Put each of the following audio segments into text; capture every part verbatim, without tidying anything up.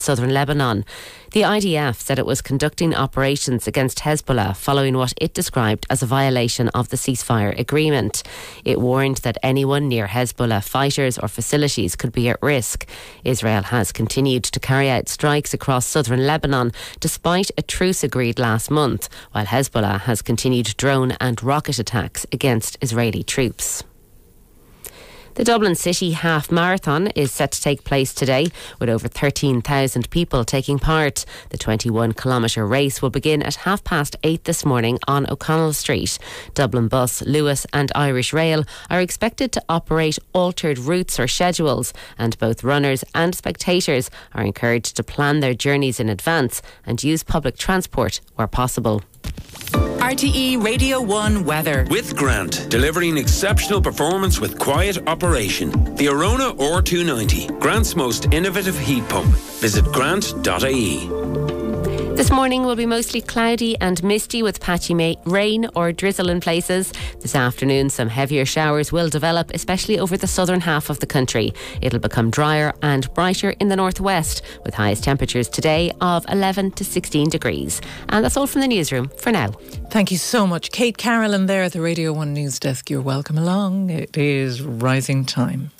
southern Lebanon. The I D F said it was conducting operations against Hezbollah following what it described as a violation of the ceasefire agreement. It warned that anyone near Hezbollah fighters or facilities could be at risk. Israel has continued to carry out strikes across southern Lebanon despite a truce agreed last month, while Hezbollah has continued drone and rocket attacks against Israeli troops. The Dublin City Half Marathon is set to take place today, with over thirteen thousand people taking part. The twenty-one kilometre race will begin at half past eight this morning on O'Connell Street. Dublin Bus, Lewis and Irish Rail are expected to operate altered routes or schedules, and both runners and spectators are encouraged to plan their journeys in advance and use public transport where possible. R T E Radio one weather. With Grant, delivering exceptional performance with quiet operation. The Arona R two ninety, Grant's most innovative heat pump. Visit grant dot I E. This morning will be mostly cloudy and misty with patchy ma- rain or drizzle in places. This afternoon, some heavier showers will develop, especially over the southern half of the country. It'll become drier and brighter in the northwest, with highest temperatures today of eleven to sixteen degrees. And that's all from the newsroom for now. Thank you so much. Kate Carolyn there at the Radio one News Desk. You're welcome along. It is rising time.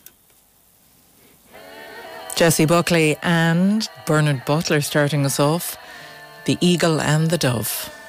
Jessie Buckley and Bernard Butler starting us off. The Eagle and the Dove.